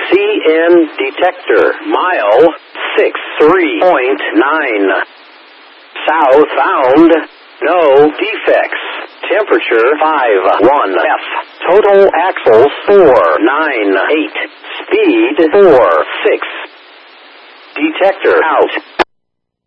CN detector. Mile 63.9. Southbound. No defects. Temperature 51F. Total axles 498. Speed 46. Detector out.